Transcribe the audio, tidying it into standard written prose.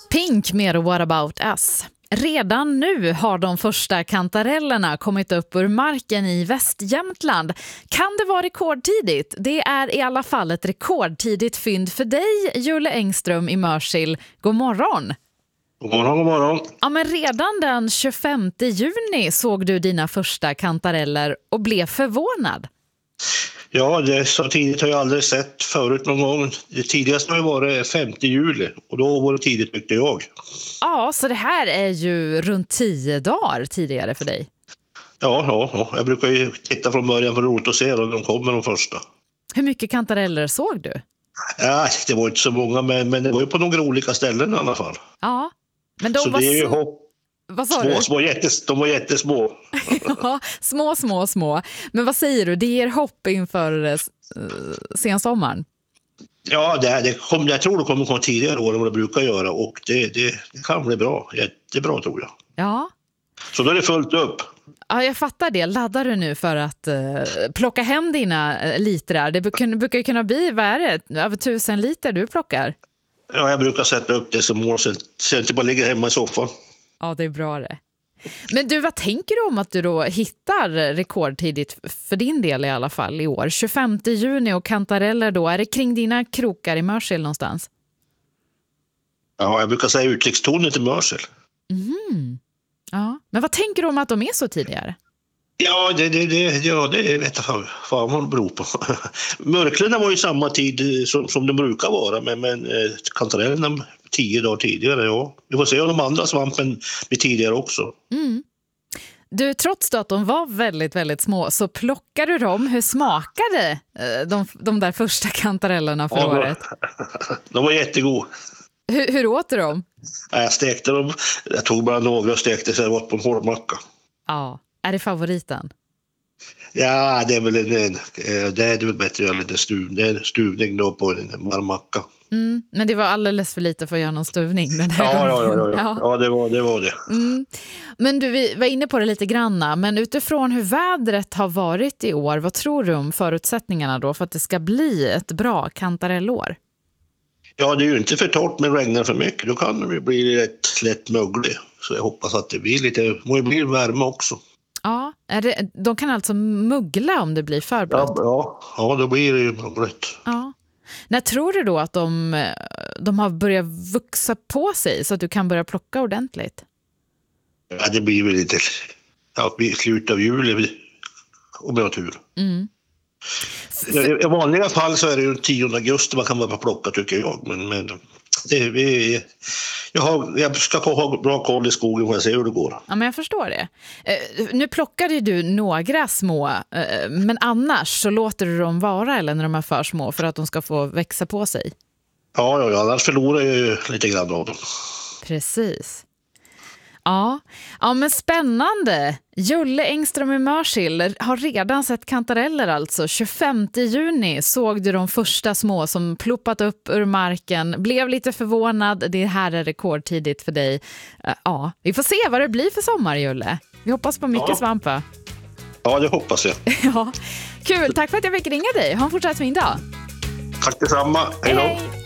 Pink med What About Us. Redan nu har de första kantarellerna kommit upp ur marken i Västjämtland. Kan det vara rekordtidigt? Det är i alla fall ett rekordtidigt fynd för dig, Julle Engström i Mörsil. God morgon! God morgon, god morgon. Ja, men redan den 25 juni såg du dina första kantareller och blev förvånad. Ja, det så tidigt har jag aldrig sett förut någon gång. Det tidigaste har ju varit 5 juli och då var det tidigt tyckte jag. Ja, så det här är ju runt 10 dagar tidigare för dig. Ja. Jag brukar ju titta från början för roligt och se om de kommer de första. Hur mycket kantareller såg du? Ja, det var inte så många, men det var ju på några olika ställen i alla fall. Ja, men de så var det är ju hopp. Vad sa du? De var jättesmå. Ja, små. Men vad säger du? Det ger hopp inför sensommaren? Ja, jag tror det kommer komma tidigare år än vad det brukar göra. Och det kan bli bra. Jättebra tror jag. Ja. Så då är det fullt upp. Ja, jag fattar det. Laddar du nu för att plocka hem dina litrar? Det brukar ju kunna bli, vad är det? Över 1000 liter du plockar? Ja, jag brukar sätta upp det som mål så jag inte bara ligger hemma i soffan. Ja, det är bra det. Men du, vad tänker du om att du då hittar rekordtidigt för din del i alla fall i år? 25 juni och kantareller då. Är det kring dina krokar i Mörsil någonstans? Ja, jag brukar säga utsiktstonet i Mörsil. Ja, men vad tänker du om att de är så tidigare? Ja, det vet jag fan vad det beror på. Mörklarna var ju samma tid som de brukar vara, men kantarellerna 10 dagar tidigare, ja. Vi får se om de andra svampen blir tidigare också. Du, trots att de var väldigt, väldigt små så plockade du dem. Hur smakade de där första kantarellerna för året? De var jättegod. Hur åt du dem? Jag stekte dem. Jag tog bara några och stekte så jag åt på en hårdmacka. Ja, är det favoriten? Ja, det är väl det är väl bättre att göra lite stuvning då på en varm macka. Men det var alldeles för lite för att göra någon stuvning den här gången. Ja, det var det. Men du, vi var inne på det lite granna. Men utifrån hur vädret har varit i år, vad tror du om förutsättningarna då för att det ska bli ett bra kantarellår? Ja, det är ju inte för torrt men regnar för mycket. Då kan det bli rätt lätt möglig. Så jag hoppas att det blir blir värme också. Ja, de kan alltså muggla om det blir för blött? Ja, då blir det ju mögligt. Ja. När tror du då att de har börjat vuxa på sig så att du kan börja plocka ordentligt? Ja, det blir väl lite i slutet av juli om jag har tur. I vanliga fall så är det ju 10 augusti man kan börja plocka tycker jag. Men jag ska ha bra koll i skogen för att se hur det går. Ja, men jag förstår det. Nu plockade du några små, men annars så låter du dem vara eller när de är för små för att de ska få växa på sig? Ja, annars förlorar jag ju lite grann av dem. Precis. Ja, men spännande. Julle Engström i Mörsil har redan sett kantareller alltså. 25 juni såg du de första små som ploppat upp ur marken. Blev lite förvånad. Det här är rekordtidigt för dig. Ja, vi får se vad det blir för sommar, Julle. Vi hoppas på mycket svampa. Ja, det hoppas jag. Ja, kul. Tack för att jag fick ringa dig. Ha en fortsatt fin dag. Tack detsamma. Hej då.